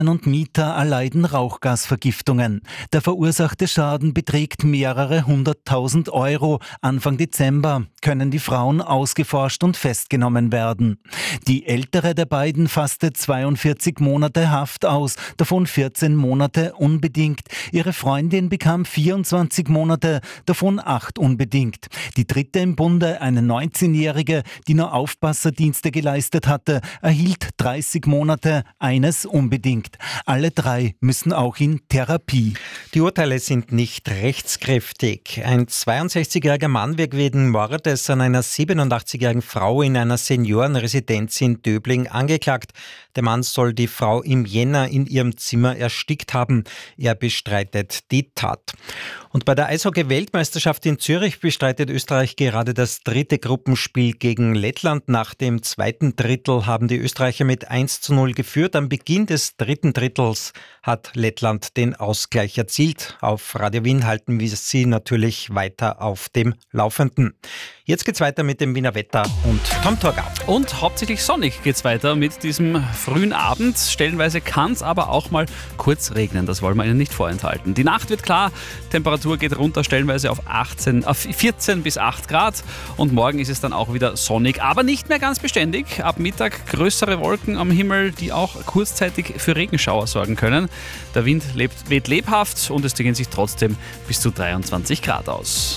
und Mieter erleiden Rauchgasvergiftungen. Der verursachte Schaden beträgt mehrere 100.000 Euro. Anfang Dezember können die Frauen ausgeforscht und festgenommen werden. Die ältere der beiden fasste 42 Monate Haft aus, davon 14 Monate unbedingt. Ihre Freundin bekam 24 Monate, davon 8 unbedingt. Die dritte im Bunde, eine 19-Jährige, die nur Aufpasserdienste geleistet hatte, erhielt 30 Monate, eines unbedingt. Alle 3 müssen auch in Therapie. Die Urteile sind nicht rechtskräftig. Ein 62-jähriger Mann wird wegen Mordes an einer 87-jährigen Frau in einer Seniorenresidenz in Döbling angeklagt. Der Mann soll die Frau im Jänner in ihrem Zimmer erstickt haben. Er bestreitet die Tat. Und bei der Eishockey-Weltmeisterschaft in Zürich bestreitet Österreich gerade das 3. Gruppenspiel gegen Lettland. Nach dem 2. Drittel haben die Österreicher mit 1:0 geführt. Am Beginn des 3. Drittels hat Lettland den Ausgleich erzielt. Auf Radio Wien halten wir Sie natürlich weiter auf dem Laufenden. Jetzt geht's weiter mit dem Wiener Wetter und Tom Torgau. Und hauptsächlich sonnig geht's weiter mit diesem frühen Abend. Stellenweise kann es aber auch mal kurz regnen. Das wollen wir Ihnen nicht vorenthalten. Die Nacht wird klar, Temperatur geht runter, stellenweise auf 14 bis 8 Grad. Und morgen ist es dann auch wieder sonnig, aber nicht mehr ganz beständig. Ab Mittag größere Wolken am Himmel, die auch kurzzeitig für Regenschauer sorgen können. Der Wind weht lebhaft und es dehnen sich trotzdem bis zu 23 Grad aus.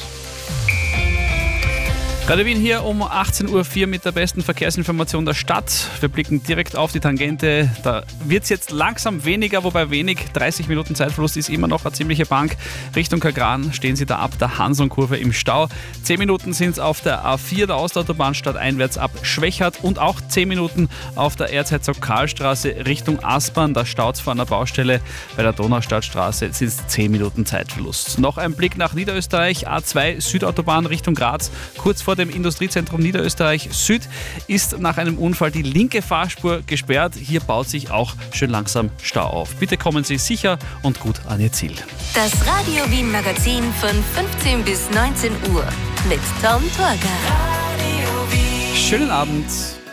Radio Wien hier um 18.04 Uhr mit der besten Verkehrsinformation der Stadt. Wir blicken direkt auf die Tangente. Da wird es jetzt langsam weniger, wobei wenig. 30 Minuten Zeitverlust ist immer noch eine ziemliche Bank. Richtung Kagran stehen Sie da ab der Hanseln-Kurve im Stau. 10 Minuten sind es auf der A4 der Ostautobahnstadt stadteinwärts ab Schwechat und auch 10 Minuten auf der Erzherzog-Karl-Straße Richtung Aspern. Da staut es vor einer Baustelle. Bei der Donaustadtstraße sind es 10 Minuten Zeitverlust. Noch ein Blick nach Niederösterreich. A2 Südautobahn Richtung Graz. Kurz vor dem Industriezentrum Niederösterreich Süd ist nach einem Unfall die linke Fahrspur gesperrt. Hier baut sich auch schön langsam Stau auf. Bitte kommen Sie sicher und gut an Ihr Ziel. Das Radio Wien Magazin von 15 bis 19 Uhr mit Tom Torgau. Schönen Abend.